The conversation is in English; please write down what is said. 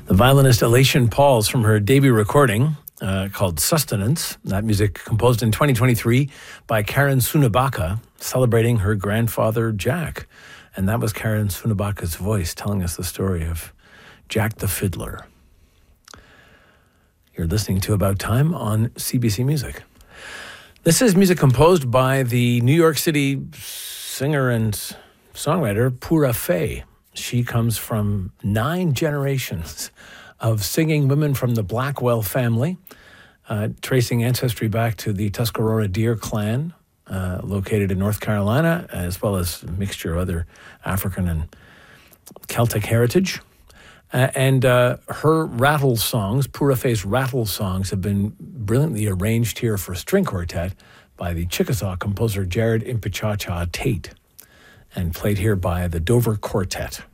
The violinist Elation Pauls from her debut recording called Sustenance. That music composed in 2023 by Karen Sunebaka, celebrating her grandfather, Jack. And that was Karen Sunebaka's voice telling us the story of Jack the Fiddler. You're listening to About Time on CBC Music. This is music composed by the New York City singer and songwriter Pura Fay. She comes from 9 generations of singing women from the Blackwell family, tracing ancestry back to the Tuscarora Deer clan, located in North Carolina, as well as a mixture of other African and Celtic heritage. And her rattle songs, Pura Fay's rattle songs, have been brilliantly arranged here for string quartet by the Chickasaw composer Jared Impichacha Tate, and played here by the Dover Quartet.